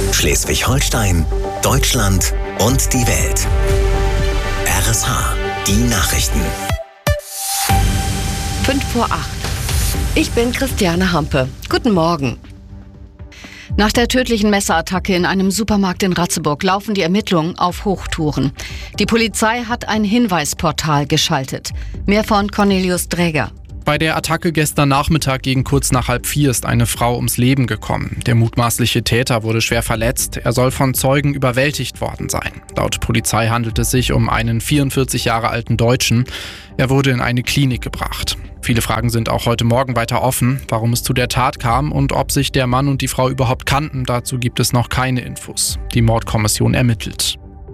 Schleswig-Holstein, Deutschland und die Welt. RSH, die Nachrichten. 5:08. Ich bin Christiane Hampe. Guten Morgen. Nach der tödlichen Messerattacke in einem Supermarkt in Ratzeburg laufen die Ermittlungen auf Hochtouren. Die Polizei hat ein Hinweisportal geschaltet. Mehr von Cornelius Dräger. Bei der Attacke gestern Nachmittag gegen kurz nach 3:30 ist eine Frau ums Leben gekommen. Der mutmaßliche Täter wurde schwer verletzt. Er soll von Zeugen überwältigt worden sein. Laut Polizei handelt es sich um einen 44 Jahre alten Deutschen. Er wurde in eine Klinik gebracht. Viele Fragen sind auch heute Morgen weiter offen, warum es zu der Tat kam und ob sich der Mann und die Frau überhaupt kannten. Dazu gibt es noch keine Infos. Die Mordkommission ermittelt.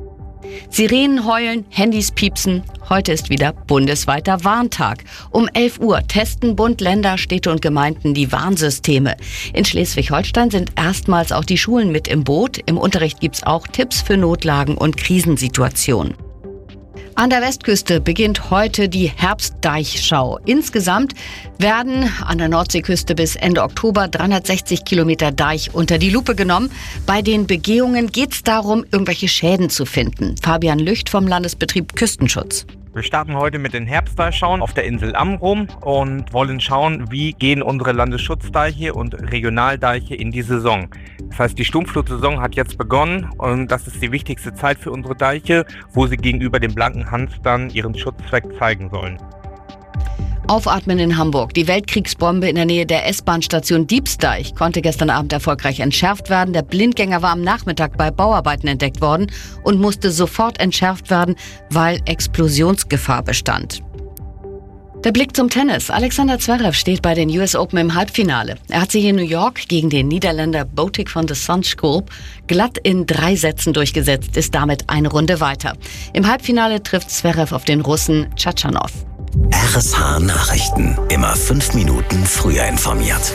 Sirenen heulen, Handys piepsen. Heute ist wieder bundesweiter Warntag. Um 11 Uhr testen Bund, Länder, Städte und Gemeinden die Warnsysteme. In Schleswig-Holstein sind erstmals auch die Schulen mit im Boot. Im Unterricht gibt's auch Tipps für Notlagen und Krisensituationen. An der Westküste beginnt heute die Herbstdeichschau. Insgesamt werden an der Nordseeküste bis Ende Oktober 360 Kilometer Deich unter die Lupe genommen. Bei den Begehungen geht es darum, irgendwelche Schäden zu finden. Fabian Lücht vom Landesbetrieb Küstenschutz. Wir starten heute mit den Herbstdeichschauen auf der Insel Amrum und wollen schauen, wie gehen unsere Landesschutzdeiche und Regionaldeiche in die Saison. Das heißt, die Sturmflutsaison hat jetzt begonnen und das ist die wichtigste Zeit für unsere Deiche, wo sie gegenüber dem blanken Hans dann ihren Schutzzweck zeigen sollen. Aufatmen in Hamburg. Die Weltkriegsbombe in der Nähe der S-Bahn-Station Diebsdeich konnte gestern Abend erfolgreich entschärft werden. Der Blindgänger war am Nachmittag bei Bauarbeiten entdeckt worden und musste sofort entschärft werden, weil Explosionsgefahr bestand. Der Blick zum Tennis. Alexander Zverev steht bei den US Open im Halbfinale. Er hat sich in New York gegen den Niederländer Botic van de Zandschulp glatt in 3 Sätzen durchgesetzt, ist damit eine Runde weiter. Im Halbfinale trifft Zverev auf den Russen Tschatschanow. RSH Nachrichten. Immer 5 Minuten früher informiert.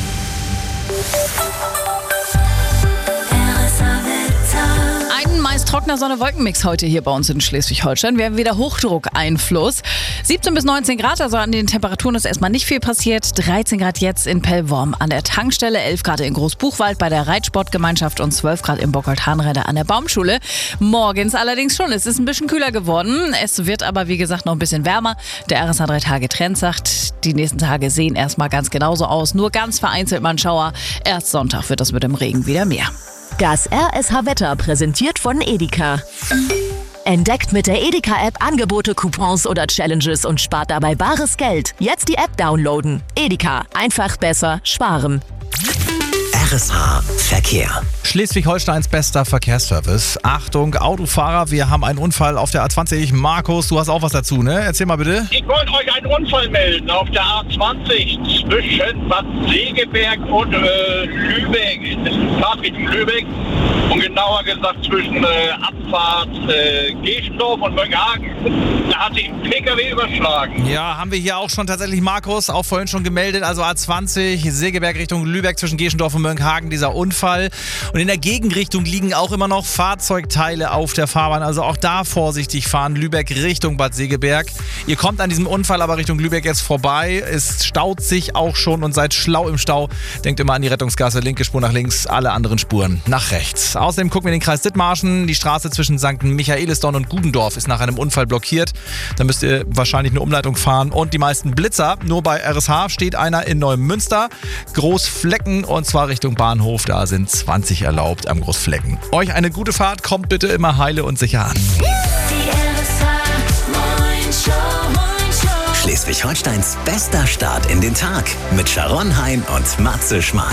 Ein meist trockener Sonne-Wolken-Mix heute hier bei uns in Schleswig-Holstein. Wir haben wieder Hochdruckeinfluss. 17 bis 19 Grad, also an den Temperaturen ist erstmal nicht viel passiert. 13 Grad jetzt in Pellworm an der Tankstelle, 11 Grad in Großbuchwald bei der Reitsportgemeinschaft und 12 Grad in Bockholthahnrede an der Baumschule. Morgens allerdings schon. Es ist ein bisschen kühler geworden. Es wird aber, wie gesagt, noch ein bisschen wärmer. Der RSH 3-Tage-Trend sagt, die nächsten Tage sehen erstmal ganz genauso aus. Nur ganz vereinzelt mal ein Schauer. Erst Sonntag wird das mit dem Regen wieder mehr. Das RSH-Wetter präsentiert von Edeka. Entdeckt mit der Edeka-App Angebote, Coupons oder Challenges und spart dabei bares Geld. Jetzt die App downloaden. Edeka. Einfach besser sparen. RSH Verkehr. Schleswig-Holsteins bester Verkehrsservice. Achtung, Autofahrer, wir haben einen Unfall auf der A20. Markus, du hast auch was dazu, ne? Erzähl mal bitte. Ich wollte euch einen Unfall melden auf der A20 zwischen Bad Segeberg und Lübeck. Das ist Fahrtrichtung Lübeck. Und genauer gesagt zwischen Abfahrt Geschendorf und Mönchhagen. Da hat sich ein PKW überschlagen. Ja, haben wir hier auch schon tatsächlich, Markus, auch vorhin schon gemeldet. Also A20, Segeberg Richtung Lübeck zwischen Geschendorf und Mönchhagen, dieser Unfall. Und in der Gegenrichtung liegen auch immer noch Fahrzeugteile auf der Fahrbahn. Also auch da vorsichtig fahren, Lübeck Richtung Bad Segeberg. Ihr kommt an diesem Unfall aber Richtung Lübeck jetzt vorbei. Es staut sich auch schon und seid schlau im Stau. Denkt immer an die Rettungsgasse, linke Spur nach links, alle anderen Spuren nach rechts. Außerdem gucken wir in den Kreis Dithmarschen. Die Straße zwischen St. Michaelisdorf und Gudendorf ist nach einem Unfall blockiert. Da müsst ihr wahrscheinlich eine Umleitung fahren. Und die meisten Blitzer, nur bei RSH steht einer in Neumünster. Großflecken und zwar Richtung Bahnhof. Da sind 20 erlaubt am Großflecken. Euch eine gute Fahrt, kommt bitte immer heile und sicher an. Schleswig-Holsteins bester Start in den Tag mit Sharon Hein und Matze Schmark.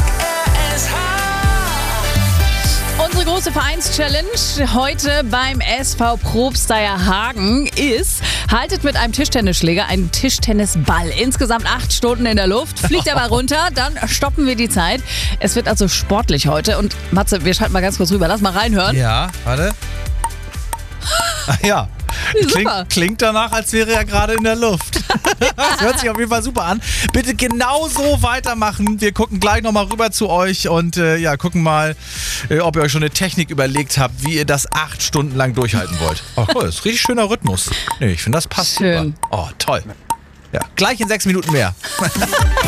Unsere große Vereins-Challenge heute beim SV Probsteier Hagen ist, haltet mit einem Tischtennisschläger einen Tischtennisball. Insgesamt 8 Stunden in der Luft. Fliegt der Ball runter, dann stoppen wir die Zeit. Es wird also sportlich heute. Und Matze, wir schalten mal ganz kurz rüber. Lass mal reinhören. Ja, warte. Ach ja. Klingt danach, als wäre er gerade in der Luft. Das hört sich auf jeden Fall super an. Bitte genau so weitermachen. Wir gucken gleich nochmal rüber zu euch und gucken mal, ob ihr euch schon eine Technik überlegt habt, wie ihr das 8 Stunden lang durchhalten wollt. Oh, cool, das ist richtig schöner Rhythmus. Nee, ich finde, das passt schön. Super. Oh, toll. Ja, gleich in 6 Minuten mehr.